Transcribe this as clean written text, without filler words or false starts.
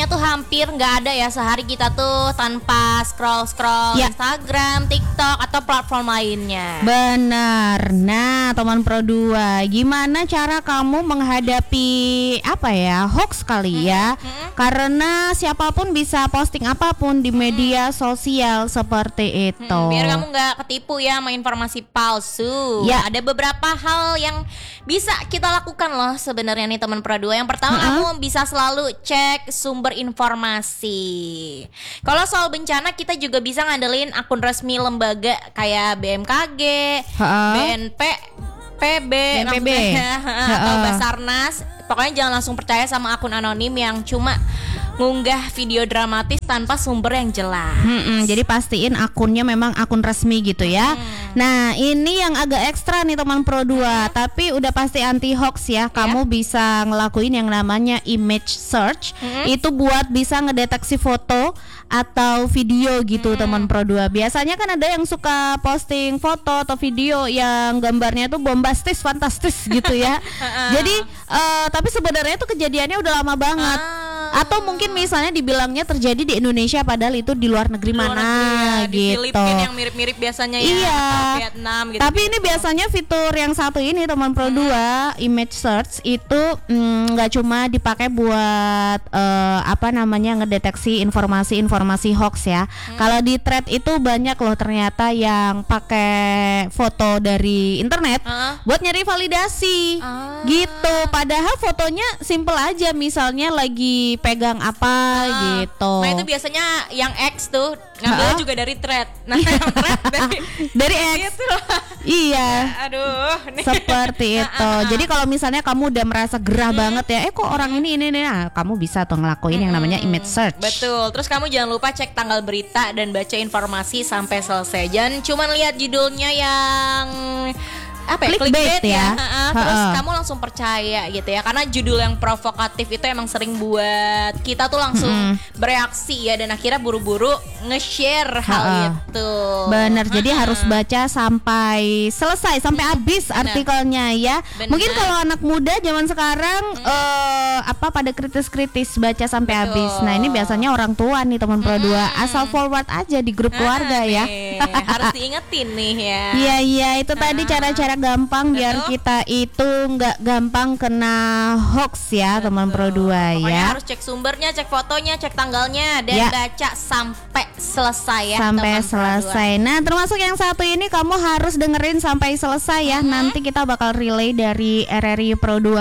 kayaknya tuh hampir nggak ada ya sehari kita tuh tanpa scroll Instagram, TikTok atau platform lainnya. Benar. Nah, teman Pro 2, gimana cara kamu menghadapi hoax kali ya? Karena siapapun bisa posting apapun di media sosial seperti itu. Biar kamu nggak ketipu ya sama informasi palsu. Ya. Ada beberapa hal yang bisa kita lakukan loh sebenarnya nih teman Pro 2. Yang pertama, kamu bisa selalu cek sumber informasi. Kalau soal bencana kita juga bisa ngandelin akun resmi lembaga kayak BMKG, BNP, PB, atau Basarnas. Pokoknya jangan langsung percaya sama akun anonim yang cuma ngunggah video dramatis tanpa sumber yang jelas. Jadi pastiin akunnya memang akun resmi gitu ya. Nah, ini yang agak ekstra nih teman Pro 2, tapi udah pasti anti hoax ya. Kamu bisa ngelakuin yang namanya image search. Itu buat bisa ngedeteksi foto atau video gitu teman Pro 2. Biasanya kan ada yang suka posting foto atau video yang gambarnya tuh bombastis, fantastis gitu ya. Jadi tapi sebenarnya itu kejadiannya udah lama banget. Atau mungkin misalnya dibilangnya terjadi di Indonesia padahal itu di luar negeri ya, gitu. Di Filipina yang mirip-mirip biasanya ya, atau Vietnam gitu. Tapi ini biasanya fitur yang satu ini teman Pro 2, image search itu nggak cuma dipakai buat ngedeteksi informasi hoax ya. Kalau di thread itu banyak loh ternyata yang pakai foto dari internet buat nyari validasi gitu. Padahal fotonya simple aja, misalnya lagi pegang apa gitu. Nah itu biasanya yang X tuh ngambilnya juga dari thread. Nah yang thread dari X gitu. Iya. Aduh seperti itu. Jadi kalau misalnya kamu udah merasa gerah banget ya, kok orang ini nah, kamu bisa tuh ngelakuin yang namanya image search. Betul. Terus kamu jangan lupa cek tanggal berita dan baca informasi sampai selesai. Jangan cuma lihat judulnya yang clickbait ya. Terus kamu langsung percaya gitu ya, karena judul yang provokatif itu emang sering buat kita tuh langsung bereaksi ya, dan akhirnya buru-buru nge-share hal itu. Bener, jadi harus baca sampai selesai, sampai habis artikelnya ya. Mungkin kalau anak muda zaman sekarang pada kritis-kritis baca sampai habis. Nah ini biasanya orang tua nih teman Pro 2, asal forward aja di grup keluarga ya. Harus diingetin nih ya. Iya itu tadi cara-cara gampang biar kita itu nggak gampang kena hoax ya teman Pro 2 ya. Pokoknya harus cek sumbernya, cek fotonya, cek tanggalnya, dan baca sampai selesai ya. Sampai selesai. Nah termasuk yang satu ini kamu harus dengerin sampai selesai ya. Nanti kita bakal relay dari RRI Pro 2